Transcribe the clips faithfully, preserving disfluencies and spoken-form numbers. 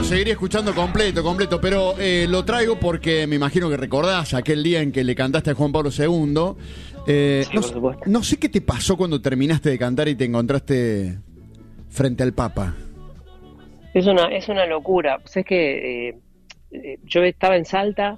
lo seguiré escuchando completo, completo, pero eh, lo traigo porque me imagino que recordás aquel día en que le cantaste a Juan Pablo segundo. Eh, Sí, no, por supuesto. no sé qué te pasó cuando terminaste de cantar y te encontraste frente al Papa. Es una, es una locura. Pues es que eh, eh, yo estaba en Salta,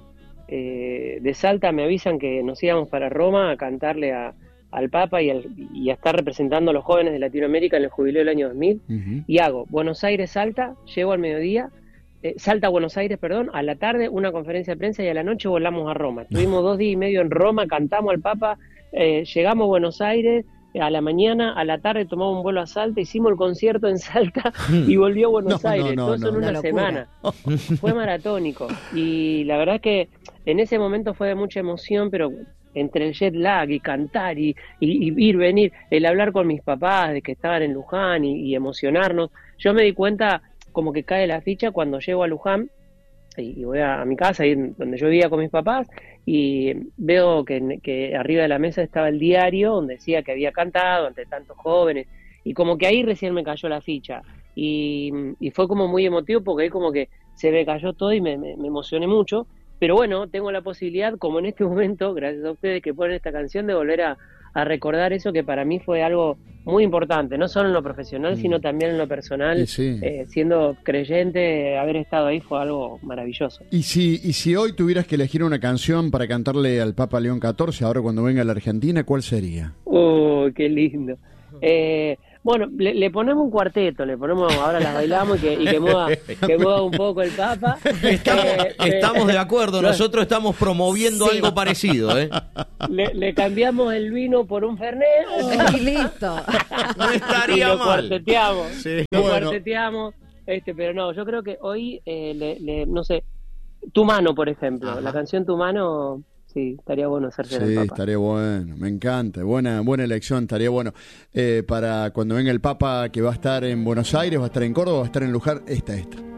eh, de Salta me avisan que nos íbamos para Roma a cantarle a, al Papa y, al, y a estar representando a los jóvenes de Latinoamérica en el jubileo del año dos mil. Uh-huh. Y hago Buenos Aires, Salta, llego al mediodía, eh, Salta, Buenos Aires, perdón, a la tarde una conferencia de prensa y a la noche volamos a Roma. Estuvimos dos días y medio en Roma, cantamos al Papa, eh, llegamos a Buenos Aires. A la mañana, a la tarde tomamos un vuelo a Salta, hicimos el concierto en Salta y volvió a Buenos No, Aires, no, no, todo eso no, en una una semana. Fue maratónico y la verdad que en ese momento fue de mucha emoción, pero entre el jet lag y cantar y, y, y ir, venir, el hablar con mis papás de que estaban en Luján y, y emocionarnos, yo me di cuenta como que cae la ficha cuando llego a Luján y, y voy a, a mi casa, ahí donde yo vivía con mis papás, y veo que, que arriba de la mesa estaba el diario donde decía que había cantado ante tantos jóvenes, y como que ahí recién me cayó la ficha, y, y fue como muy emotivo porque ahí como que se me cayó todo y me, me, me emocioné mucho, pero bueno, tengo la posibilidad, como en este momento, gracias a ustedes que ponen esta canción, de volver a, a recordar eso que para mí fue algo muy importante, no solo en lo profesional, mm. sino también en lo personal. Sí, sí. Eh, siendo creyente, haber estado ahí fue algo maravilloso. Y si, y si hoy tuvieras que elegir una canción para cantarle al Papa León catorce, ahora cuando venga a la Argentina, ¿cuál sería? ¡Oh, qué lindo! Eh, bueno, le, le ponemos un cuarteto, le ponemos, ahora las bailamos y que, y que, mueva, que mueva un poco el Papa. Estamos, Eh, estamos eh, de acuerdo, nosotros estamos promoviendo Sí. algo parecido, ¿eh? Le, le cambiamos el vino por un Fernet. Y listo. No y estaría lo mal. cuarteteamos, Sí, lo bueno. cuarteteamos, este, pero no, yo creo que hoy, eh, le, le, no sé, Tu Mano, por ejemplo, Ajá. la canción Tu Mano, sí, estaría bueno hacerse Sí, el Papa. estaría bueno, me encanta, buena, buena elección, estaría bueno. Eh, para cuando venga el Papa, que va a estar en Buenos Aires, va a estar en Córdoba, va a estar en Luján, esta, esta.